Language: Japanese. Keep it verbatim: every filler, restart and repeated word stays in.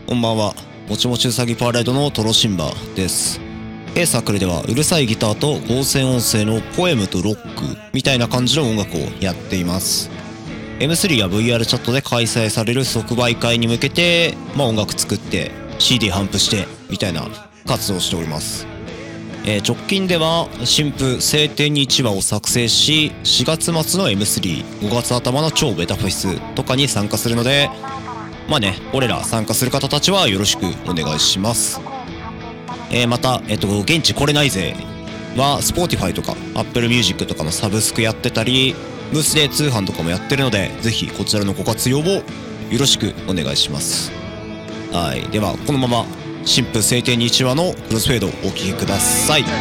こんばんは。もちもちうさぎパーライドのトロシンバです。A サークルではうるさいギターと合成音声のポエムとロックみたいな感じの音楽をやっています。エムスリー や ブイアール チャットで開催される即売会に向けて、まあ、音楽作って シーディー 頒布してみたいな活動をしております。えー、直近では新譜晴天にいちわを作成し、しがつ末の エムスリー、ごがつ頭の超ベタフェスとかに参加するので、まあね、俺ら参加する方たちはよろしくお願いします。えー、また、えっと、現地来れないぜは Spotify とか Apple Music とかのサブスクやってたり、ブースで通販とかもやってるので、ぜひこちらのご活用をよろしくお願いします。はい。では、このまま新婦晴天にいちわのクロスフェードをお聴きください。